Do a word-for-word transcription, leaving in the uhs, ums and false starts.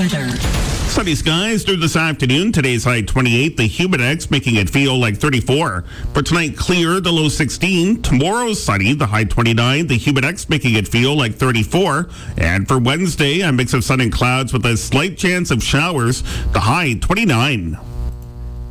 weather. Sunny skies through this afternoon. Today's high twenty-eight, the Humidex making it feel like thirty-four. For tonight, clear, the low sixteen. Tomorrow, sunny, the high twenty-nine, the Humidex making it feel like thirty-four. And for Wednesday, a mix of sun and clouds with a slight chance of showers, the high twenty-nine.